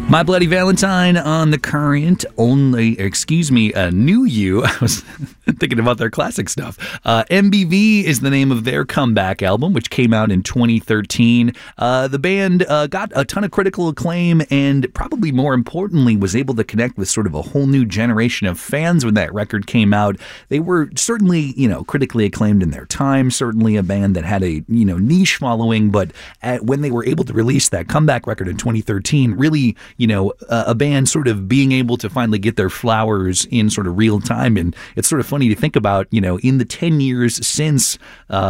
My Bloody Valentine on the Current, New You. I was thinking about their classic stuff. MBV is the name of their comeback album, which came out in 2013. The band got a ton of critical acclaim and probably more importantly was able to connect with sort of a whole new generation of fans when that record came out. They were certainly, critically acclaimed in their time, certainly a band that had a, niche following, but when they were able to release that comeback record in 2013, really, a band sort of being able to finally get their flowers in sort of real time. And it's sort of funny to think about, in the 10 years since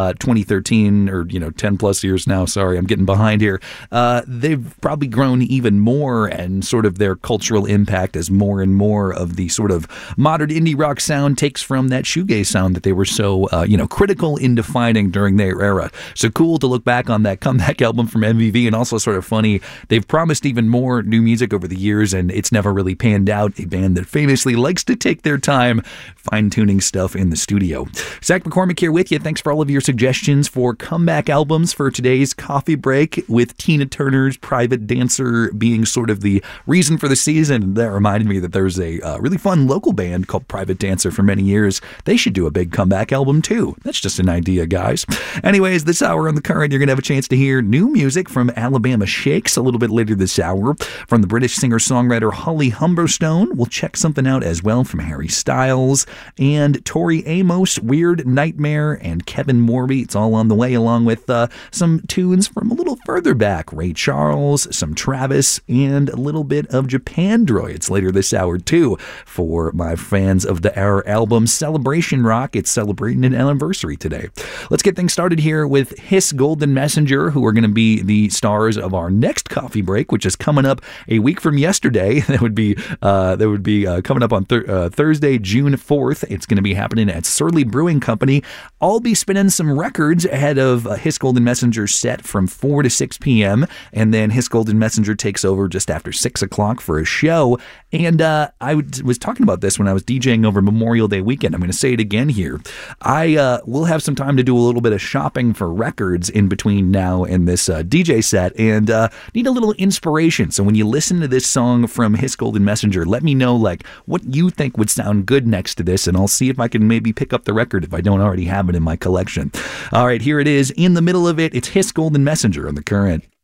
2013 or, 10 plus years now, sorry, I'm getting behind here, they've probably grown even more and sort of their cultural impact as more and more of the sort of modern indie rock sound takes from that shoegaze sound that they were so, critical in defining during their era. So cool to look back on that comeback album from MVV, and also sort of funny, they've promised even more new music over the years, and it's never really panned out. A band that famously likes to take their time fine-tuning stuff in the studio. Zach McCormick here with you. Thanks for all of your suggestions for comeback albums for today's coffee break, with Tina Turner's Private Dancer being sort of the reason for the season. That reminded me that there's a really fun local band called Private Dancer for many years. They should do a big comeback album too. That's just an idea, guys. Anyways, this hour on The Current, you're going to have a chance to hear new music from Alabama Shakes a little bit later this hour. From the British singer-songwriter Holly Humberstone, we'll check something out as well from Harry Styles and Tori Amos, Weird Nightmare, and Kevin Morby. It's all on the way, along with some tunes from a little further back. Ray Charles, some Travis, and a little bit of Japandroids later this hour too. For my fans of our album Celebration Rock, it's celebrating an anniversary today. Let's get things started here with Hiss Golden Messenger, who are going to be the stars of our next coffee break, which is coming up a week from yesterday. That would be coming up on Thursday, June 4th. It's going to be happening at Surly Brewing Company. I'll be spinning some records ahead of Hiss Golden Messenger's set from 4 to 6 p.m. And then Hiss Golden Messenger takes over just after 6 o'clock for a show. And I was talking about this when I was DJing over Memorial Day weekend. I'm going to say it again here. I will have some time to do a little bit of shopping for records in between now and this DJ set, and need a little inspiration. So when you listen to this song from Hiss Golden Messenger, let me know what you think would sound good next to this, and I'll see if I can maybe pick up the record if I don't already have it in my collection. All right, here it is. In the middle of it, it's Hiss Golden Messenger on The Current.